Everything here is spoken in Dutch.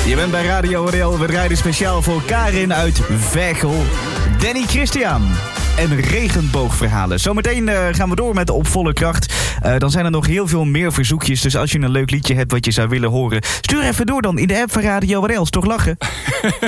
Je bent bij Radio RL. We rijden speciaal voor Karin uit Veghel, Danny Christian en regenboogverhalen. Zometeen gaan we door met Op Volle Kracht. Dan zijn er nog heel veel meer verzoekjes. Dus als je een leuk liedje hebt wat je zou willen horen, stuur even door dan in de app van Radio RL. Is toch lachen?